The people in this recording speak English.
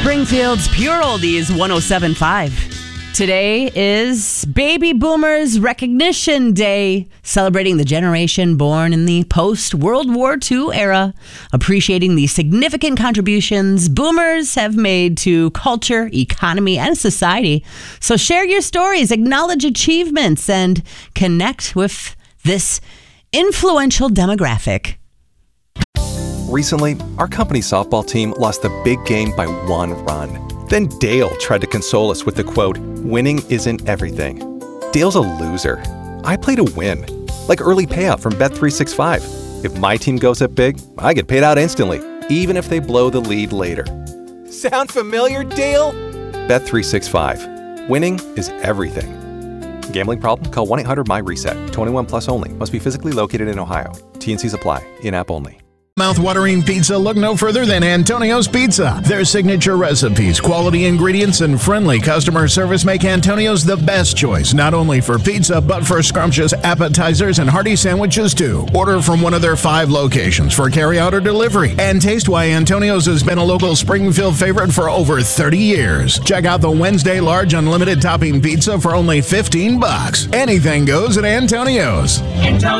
Springfield's Pure Oldies 107.5. Today is Baby Boomers Recognition Day, celebrating the generation born in the post-World War II era, appreciating the significant contributions boomers have made to culture, economy, and society. So share your stories, acknowledge achievements, and connect with this influential demographic. Recently, our company softball team lost the big game by 1 run. Then Dale tried to console us with the quote, "Winning isn't everything." Dale's a loser. I play to win, like early payout from Bet365. If my team goes up big, I get paid out instantly, even if they blow the lead later. Sound familiar, Dale? Bet365. Winning is everything. Gambling problem? Call 1-800-MY-RESET. 21 plus only. Must be physically located in Ohio. T&Cs apply. In-app only. Mouth-watering pizza, look no further than Antonio's Pizza. Their signature recipes, quality ingredients, and friendly customer service make Antonio's the best choice, not only for pizza, but for scrumptious appetizers and hearty sandwiches, too. Order from one of their 5 locations for carry-out or delivery. And taste why Antonio's has been a local Springfield favorite for over 30 years. Check out the Wednesday large unlimited topping pizza for only $15. Anything goes at Antonio's.